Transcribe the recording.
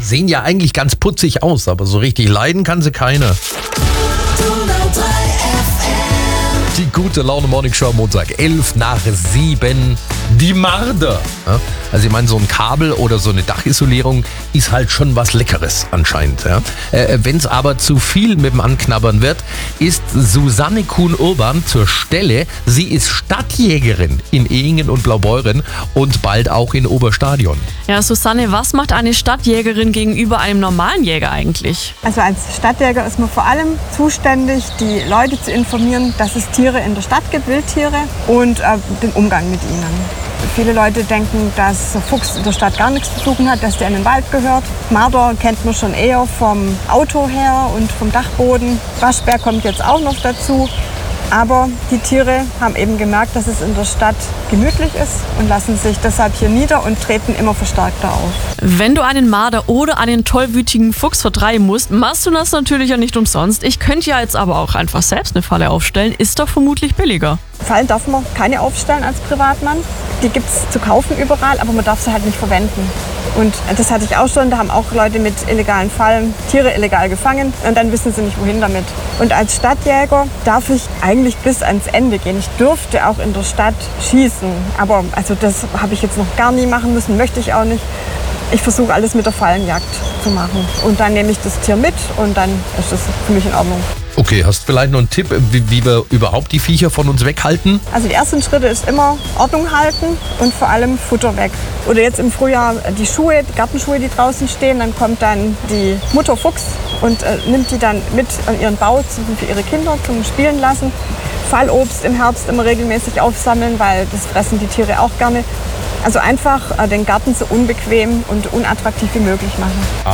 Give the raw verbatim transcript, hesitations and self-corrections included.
sehen ja eigentlich ganz putzig aus, aber so richtig leiden kann sie keiner. Die gute Laune Morning Show Montag, elf nach sieben. Die Marder. Ja, also ich meine, so ein Kabel oder so eine Dachisolierung ist halt schon was Leckeres anscheinend. Ja. Äh, Wenn es aber zu viel mit dem Anknabbern wird, ist Susanne Kuhn-Urban zur Stelle. Sie ist Stadtjägerin in Ehingen und Blaubeuren und bald auch in Oberstadion. Ja, Susanne, was macht eine Stadtjägerin gegenüber einem normalen Jäger eigentlich? Also als Stadtjäger ist man vor allem zuständig, die Leute zu informieren, dass es Tiere in der Stadt gibt, Wildtiere, und äh, den Umgang mit ihnen. Viele Leute denken, dass der Fuchs in der Stadt gar nichts zu suchen hat, dass der in den Wald gehört. Marder kennt man schon eher vom Auto her und vom Dachboden. Waschbär kommt jetzt auch noch dazu. Aber die Tiere haben eben gemerkt, dass es in der Stadt gemütlich ist und lassen sich deshalb hier nieder und treten immer verstärkter auf. Wenn du einen Marder oder einen tollwütigen Fuchs vertreiben musst, machst du das natürlich ja nicht umsonst. Ich könnte ja jetzt aber auch einfach selbst eine Falle aufstellen. Ist doch vermutlich billiger. Fallen darf man keine aufstellen als Privatmann. Die gibt es zu kaufen überall, aber man darf sie halt nicht verwenden. Und das hatte ich auch schon, da haben auch Leute mit illegalen Fallen Tiere illegal gefangen und dann wissen sie nicht, wohin damit. Und als Stadtjäger darf ich eigentlich bis ans Ende gehen. Ich dürfte auch in der Stadt schießen, aber also das habe ich jetzt noch gar nie machen müssen, möchte ich auch nicht. Ich versuche alles mit der Fallenjagd zu machen und dann nehme ich das Tier mit und dann ist das für mich in Ordnung. Okay, hast du vielleicht noch einen Tipp, wie, wie wir überhaupt die Viecher von uns weghalten? Also die ersten Schritte ist immer Ordnung halten und vor allem Futter weg. Oder jetzt im Frühjahr die Schuhe, die Gartenschuhe, die draußen stehen, dann kommt dann die Mutter Fuchs und äh, nimmt die dann mit an ihren Bau für ihre Kinder zum Spielen lassen. Fallobst im Herbst immer regelmäßig aufsammeln, weil das fressen die Tiere auch gerne. Also einfach äh, den Garten so unbequem und unattraktiv wie möglich machen.